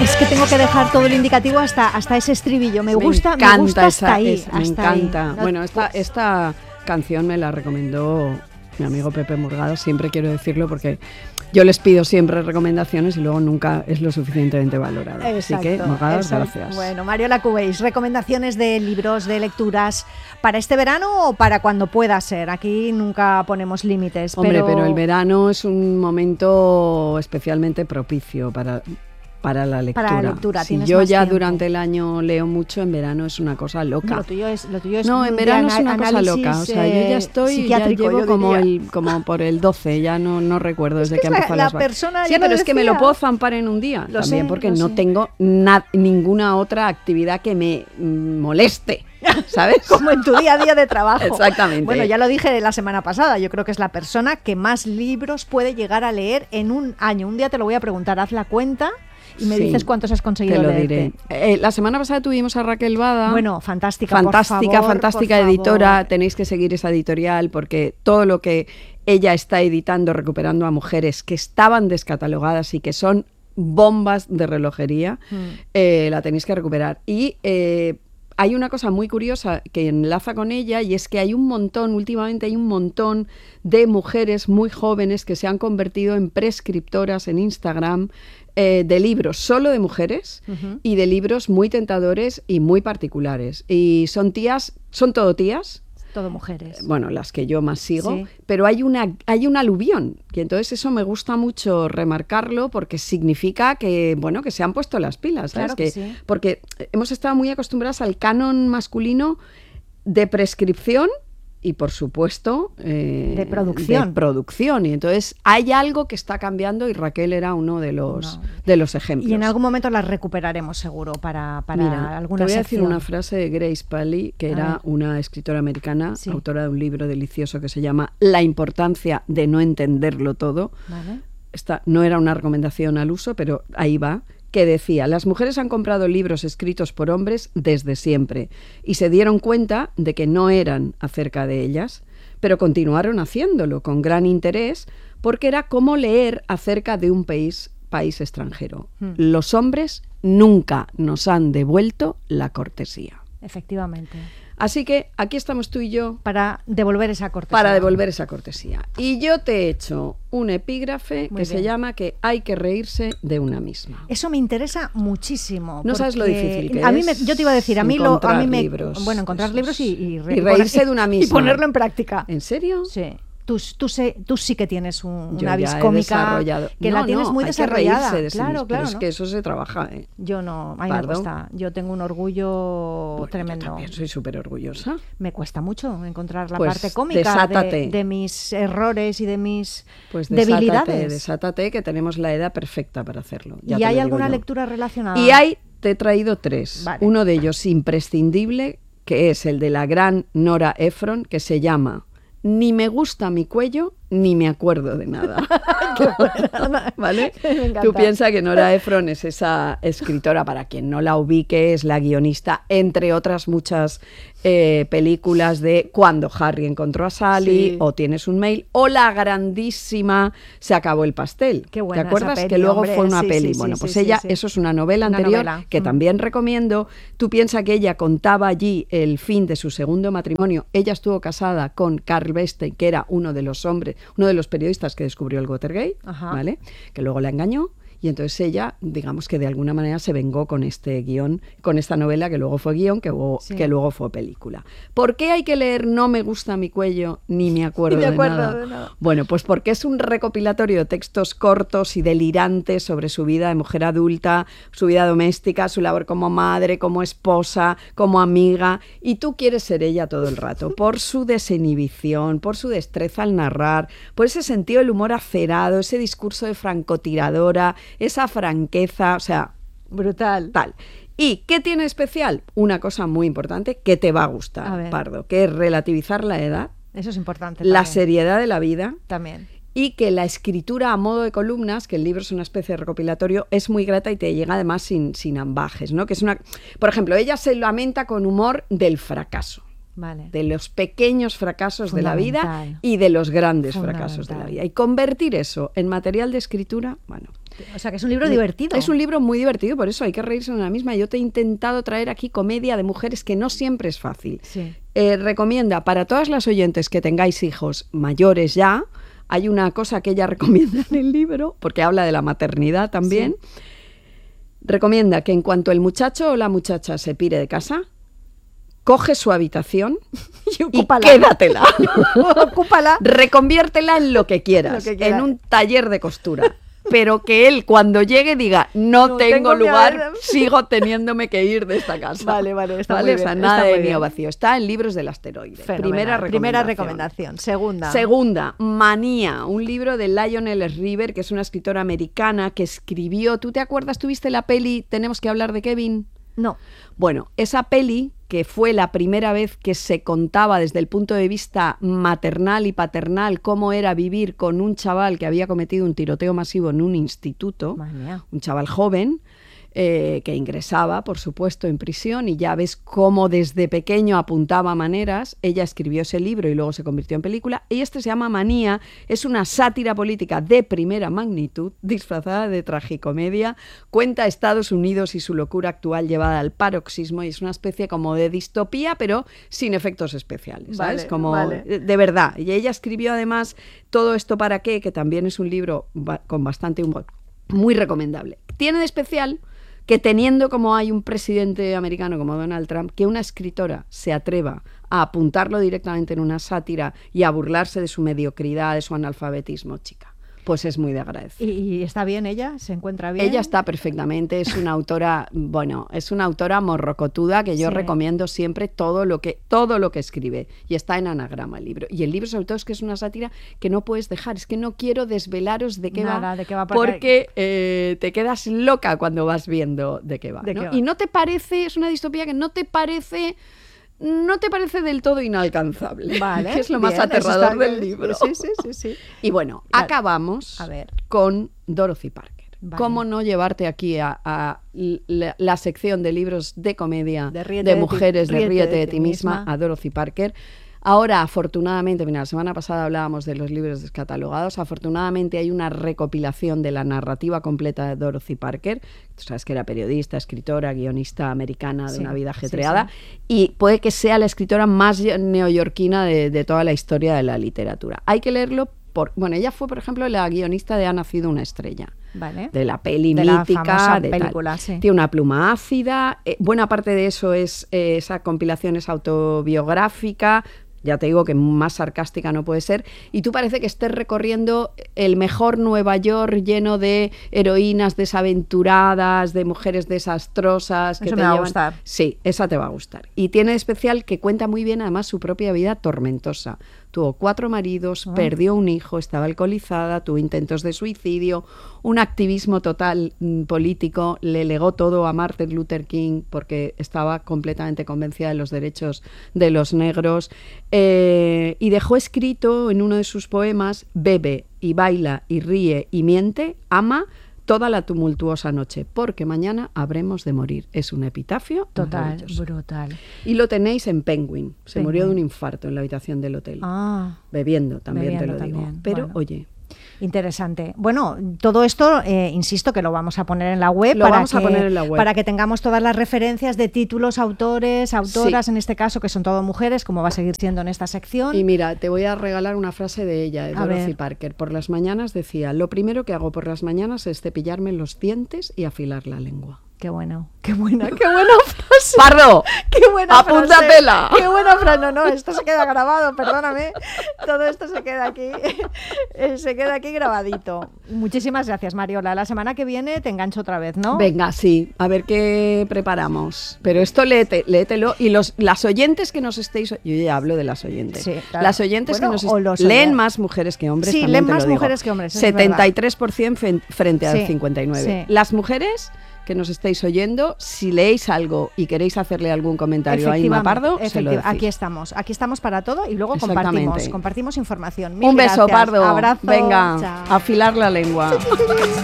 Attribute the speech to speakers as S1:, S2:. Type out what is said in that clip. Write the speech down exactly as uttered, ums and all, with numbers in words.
S1: Es que tengo que dejar todo el indicativo hasta, hasta ese estribillo. Me,
S2: me
S1: gusta,
S2: encanta
S1: me gusta hasta
S2: esa,
S1: ahí.
S2: es,
S1: hasta
S2: me encanta.
S1: ahí. No,
S2: bueno, esta,
S1: pues...
S2: esta canción me la recomendó mi amigo Pepe Murgado, siempre quiero decirlo porque yo les pido siempre recomendaciones y luego nunca es lo suficientemente valorado. Así que, Murgado, gracias.
S1: Bueno, Mariola Cubells, recomendaciones de libros, de lecturas, ¿para este verano o para cuando pueda ser? Aquí nunca ponemos límites.
S2: Hombre,
S1: pero...
S2: pero el verano es un momento especialmente propicio para... Para la lectura.
S1: Para la lectura,
S2: si yo ya tiempo. Durante el año leo mucho, en verano es una cosa loca.
S1: No, lo tuyo es, lo tuyo es
S2: no, en verano es una cosa loca. O sea, yo ya estoy, ya llevo como, el, como por el doce, ya no, no recuerdo desde
S1: es
S2: que,
S1: que
S2: empezó
S1: la,
S2: las
S1: la persona
S2: Sí, pero es decía. Que me lo puedo zampar en un día.
S1: Lo
S2: también
S1: sé,
S2: porque
S1: lo
S2: no
S1: sé.
S2: tengo na- ninguna otra actividad que me mm, moleste. ¿Sabes?
S1: Como en tu día a día de trabajo.
S2: Exactamente.
S1: Bueno, ya lo dije la semana pasada, yo creo que es la persona que más libros puede llegar a leer en un año. Un día te lo voy a preguntar, haz la cuenta y me sí, dices cuántos has conseguido
S2: te lo
S1: leerte.
S2: diré. Eh, la semana pasada tuvimos a Raquel Bada.
S1: Bueno, fantástica,
S2: Fantástica,
S1: por favor,
S2: fantástica
S1: por
S2: editora.
S1: favor.
S2: Tenéis que seguir esa editorial porque todo lo que ella está editando, recuperando a mujeres que estaban descatalogadas y que son bombas de relojería, mm. eh, la tenéis que recuperar. Y... Eh, hay una cosa muy curiosa que enlaza con ella y es que hay un montón, últimamente hay un montón de mujeres muy jóvenes que se han convertido en prescriptoras en Instagram eh, de libros solo de mujeres uh-huh. y de libros muy tentadores y muy particulares. Y son tías, son todo tías.
S1: Todo mujeres.
S2: Bueno, las que yo más sigo,
S1: sí.
S2: pero hay una hay un aluvión, y entonces eso me gusta mucho remarcarlo porque significa que, bueno, que se han puesto las pilas, ¿sabes?
S1: Claro que
S2: que,
S1: sí.
S2: Porque hemos estado muy acostumbradas al canon masculino de prescripción y, por supuesto, eh,
S1: de producción.
S2: De producción. Y entonces hay algo que está cambiando y Raquel era uno de los, no. de los ejemplos.
S1: Y en algún momento las recuperaremos seguro para, para
S2: Mira,
S1: alguna
S2: te voy a
S1: sección.
S2: decir una frase de Grace Paley, que a era ver. una escritora americana, sí. autora de un libro delicioso que se llama La importancia de no entenderlo todo.
S1: Vale.
S2: Esta no era una recomendación al uso, pero ahí va. Que decía, las mujeres han comprado libros escritos por hombres desde siempre y se dieron cuenta de que no eran acerca de ellas, pero continuaron haciéndolo con gran interés porque era como leer acerca de un país, país extranjero. Hmm. Los hombres nunca nos han devuelto la cortesía.
S1: Efectivamente.
S2: Así que aquí estamos tú y yo.
S1: Para devolver esa cortesía.
S2: Para devolver esa cortesía. Y yo te he hecho un epígrafe
S1: Muy
S2: que
S1: bien.
S2: se llama que hay que reírse de una misma.
S1: Eso me interesa muchísimo.
S2: No sabes lo difícil que
S1: a mí
S2: es.
S1: Me, yo te iba a decir, a mí lo, a mí me,
S2: libros,
S1: bueno, encontrar
S2: esos.
S1: libros y, y, re,
S2: y reírse
S1: poner,
S2: de una misma.
S1: Y ponerlo en práctica.
S2: ¿En serio?
S1: Sí. Tú, tú, sé, tú sí que tienes un,
S2: yo
S1: una vis
S2: ya
S1: cómica que
S2: no,
S1: la tienes
S2: no,
S1: muy
S2: hay
S1: desarrollada.
S2: Que de
S1: claro,
S2: sí,
S1: claro.
S2: Pero
S1: ¿no?
S2: es que eso se trabaja, ¿eh?
S1: Yo no, a mí
S2: Pardo.
S1: me cuesta. Yo tengo un orgullo
S2: bueno,
S1: tremendo.
S2: Yo también soy súper orgullosa.
S1: Me cuesta mucho encontrar la
S2: pues
S1: parte cómica de, de mis errores y de mis
S2: pues
S1: debilidades.
S2: Desátate, desátate, que tenemos la edad perfecta para hacerlo. Ya
S1: ¿Y hay
S2: lo
S1: alguna
S2: yo.
S1: lectura relacionada?
S2: Y hay, te he traído tres.
S1: Vale.
S2: Uno de ellos imprescindible, que es el de la gran Nora Ephron, que se llama Ni me gusta mi cuello, ni me acuerdo de nada. ¿Vale? Tú piensas que Nora Ephron es esa escritora, para quien no la ubique, es la guionista, entre otras muchas eh, películas de Cuando Harry encontró a Sally, sí. o Tienes un mail, o la grandísima Se acabó el pastel.
S1: Qué buena
S2: ¿Te acuerdas?
S1: Esa peli,
S2: que luego
S1: hombre.
S2: fue una
S1: sí,
S2: peli.
S1: Sí,
S2: bueno,
S1: sí,
S2: pues
S1: sí,
S2: ella,
S1: sí.
S2: eso es una novela
S1: una
S2: anterior
S1: novela.
S2: que mm. también recomiendo. Tú piensas que ella contaba allí el fin de su segundo matrimonio. Ella estuvo casada con Carl Bernstein, que era uno de los hombres, uno de los periodistas que descubrió el Watergate, Ajá. ¿vale? Que luego la engañó. Y entonces ella, digamos que de alguna manera se vengó con este guión, con esta novela que luego fue guión, que luego, sí. que luego fue película. ¿Por qué hay que leer No me gusta mi cuello, ni me acuerdo,
S1: ni me acuerdo
S2: de, nada?
S1: de nada?
S2: Bueno, pues porque es un recopilatorio de textos cortos y delirantes sobre su vida de mujer adulta, su vida doméstica, su labor como madre, como esposa, como amiga. Y tú quieres ser ella todo el rato, por su desinhibición, por su destreza al narrar, por ese sentido del humor acerado, ese discurso de francotiradora, esa franqueza, o sea,
S1: brutal.
S2: Tal. ¿Y qué tiene especial? Una cosa muy importante que te va a gustar, a Pardo, que es relativizar la edad.
S1: Eso es importante.
S2: La
S1: también.
S2: seriedad de la vida.
S1: También.
S2: Y que la escritura a modo de columnas, que el libro es una especie de recopilatorio, es muy grata y te llega además sin, sin ambajes, ¿no? Que es una, por ejemplo, ella se lamenta con humor del fracaso.
S1: Vale.
S2: De los pequeños fracasos de la vida y de los grandes fracasos de la vida. Y convertir eso en material de escritura, bueno,
S1: O sea, que es un libro divertido.
S2: Es un libro muy divertido, por eso hay que reírse de la misma. Yo te he intentado traer aquí comedia de mujeres, que no siempre es fácil.
S1: Sí.
S2: Eh, recomienda para todas las oyentes que tengáis hijos mayores ya, hay una cosa que ella recomienda en el libro, porque habla de la maternidad también. Sí. Recomienda que en cuanto el muchacho o la muchacha se pire de casa, coge su habitación y, y quédatela.
S1: Ocúpala.
S2: Reconviértela en lo que quieras, lo que en un taller de costura. Pero que él cuando llegue diga, no, no tengo, tengo lugar, haber... sigo teniéndome que ir de esta casa.
S1: Vale, vale, está
S2: ¿Vale?
S1: muy bien.
S2: O sea, nada de nido vacío. Está en Libros del Asteroide.
S1: Fenomenal.
S2: Primera recomendación.
S1: Primera recomendación. Segunda.
S2: Segunda, Manía, un libro de Lionel River, que es una escritora americana que escribió, ¿tú te acuerdas, tuviste la peli Tenemos que hablar de Kevin?
S1: No.
S2: Bueno, esa peli, que fue la primera vez que se contaba desde el punto de vista maternal y paternal cómo era vivir con un chaval que había cometido un tiroteo masivo en un instituto, un chaval joven, eh, que ingresaba, por supuesto, en prisión, y ya ves cómo desde pequeño apuntaba maneras. Ella escribió ese libro y luego se convirtió en película, y este se llama Manía, es una sátira política de primera magnitud, disfrazada de tragicomedia, cuenta Estados Unidos y su locura actual llevada al paroxismo, y es una especie como de distopía, pero sin efectos especiales, ¿sabes?
S1: Vale,
S2: como
S1: vale.
S2: de verdad. Y ella escribió además Todo esto para qué, que también es un libro ba- con bastante humor, muy recomendable. Tiene de especial que teniendo como hay un presidente americano como Donald Trump, que una escritora se atreva a apuntarlo directamente en una sátira y a burlarse de su mediocridad, de su analfabetismo, chica, pues es muy de agradecer.
S1: ¿Y, y está bien ella? ¿Se encuentra bien?
S2: Ella está perfectamente, es una autora, bueno, es una autora morrocotuda que yo sí. recomiendo siempre todo lo que todo lo que escribe, y está en anagrama el libro. Y el libro sobre todo es que es una sátira que no puedes dejar, es que no quiero desvelaros de qué
S1: Nada,
S2: va,
S1: de qué va
S2: porque eh, te quedas loca cuando vas viendo de qué va,
S1: ¿De
S2: ¿no?
S1: qué va?
S2: Y no te parece, es una distopía que no te parece... no te parece del todo inalcanzable,
S1: vale,
S2: que es lo
S1: bien,
S2: más aterrador
S1: está,
S2: del libro.
S1: Sí, sí, sí, sí.
S2: Y bueno,
S1: Claro.
S2: acabamos
S1: A ver.
S2: con Dorothy Parker.
S1: Vale.
S2: ¿Cómo no llevarte aquí a, a la, la sección de libros de comedia
S1: De
S2: de,
S1: ríete de ti-
S2: mujeres, de
S1: ríete
S2: Ríete
S1: de
S2: de
S1: ti
S2: ti misma,
S1: misma.
S2: a Dorothy Parker? Ahora, afortunadamente, mira, la semana pasada hablábamos de los libros descatalogados, afortunadamente hay una recopilación de la narrativa completa de Dorothy Parker. Tú sabes que era periodista, escritora, guionista americana de
S1: Sí,
S2: una vida
S1: sí,
S2: ajetreada,
S1: sí.
S2: y puede que sea la escritora más neoyorquina de, de toda la historia de la literatura. Hay que leerlo por... Bueno, ella fue, por ejemplo, la guionista de Ha nacido una estrella.
S1: Vale.
S2: De la peli
S1: De la
S2: mítica,
S1: famosa
S2: de
S1: película,
S2: tal.
S1: sí.
S2: Tiene una pluma ácida, eh, buena parte de eso es, eh, esa compilación es autobiográfica, ya te digo que más sarcástica no puede ser, y tú parece que estés recorriendo el mejor Nueva York lleno de heroínas desaventuradas, de mujeres desastrosas. Que
S1: Eso
S2: te
S1: me va a
S2: llevan...
S1: gustar.
S2: Sí, esa te va a gustar. Y tiene de especial que cuenta muy bien además su propia vida tormentosa. Tuvo cuatro maridos,
S1: Ah.
S2: perdió un hijo, estaba alcoholizada, tuvo intentos de suicidio, un activismo total mm, político, le legó todo a Martin Luther King porque estaba completamente convencida de los derechos de los negros, eh, y dejó escrito en uno de sus poemas: bebe y baila y ríe y miente, ama toda la tumultuosa noche, porque mañana habremos de morir. Es un epitafio
S1: Total,
S2: maravilloso.
S1: brutal.
S2: Y lo tenéis en Penguin. Se
S1: Penguin.
S2: murió de un infarto en la habitación del hotel.
S1: Ah,
S2: Bebiendo, también
S1: Bebiendo
S2: te lo digo.
S1: también,
S2: Pero,
S1: bueno.
S2: oye,
S1: interesante. Bueno, todo esto, eh, insisto, que lo vamos a poner en la web.
S2: Lo
S1: para
S2: vamos a
S1: que,
S2: poner en la web.
S1: Para que tengamos todas las referencias de títulos, autores, autoras,
S2: Sí.
S1: en este caso, que son todo mujeres, como va a seguir siendo en esta sección.
S2: y mira, te voy a regalar una frase de ella, de
S1: A
S2: Dorothy
S1: ver.
S2: Parker. Por las mañanas decía: lo primero que hago por las mañanas es cepillarme los dientes y afilar la lengua.
S1: Qué bueno, qué buena, qué buena frase.
S2: ¡Pardo!
S1: ¡Qué buena
S2: ¡Apúntatela!
S1: frase! ¡Qué buena frase! No, no, esto se queda grabado, perdóname. Todo esto se queda aquí, eh, se queda aquí grabadito. Muchísimas gracias, Mariola. La semana que viene te engancho otra vez, ¿no?
S2: Venga, sí, a ver qué preparamos. Pero esto léete, léetelo. Y los, las oyentes que nos estéis... Yo ya hablo de las oyentes.
S1: Sí, claro.
S2: Las oyentes
S1: Bueno,
S2: que nos
S1: o
S2: est-
S1: los
S2: leen
S1: oyentes.
S2: más mujeres que hombres.
S1: Sí,
S2: también
S1: leen
S2: te lo
S1: más
S2: digo.
S1: mujeres que hombres, es
S2: setenta y tres por ciento fen- frente al
S1: Sí,
S2: cincuenta y nueve por ciento.
S1: sí.
S2: Las mujeres que nos estáis oyendo, si leéis algo y queréis hacerle algún comentario a Inma
S1: Efectivamente,
S2: Pardo, se lo
S1: efecti-
S2: decís.
S1: aquí estamos, aquí estamos para todo y luego
S2: Exactamente.
S1: compartimos, compartimos información. Mil
S2: Un beso,
S1: gracias.
S2: Pardo.
S1: Abrazo.
S2: Venga,
S1: Chao.
S2: a afilar la lengua.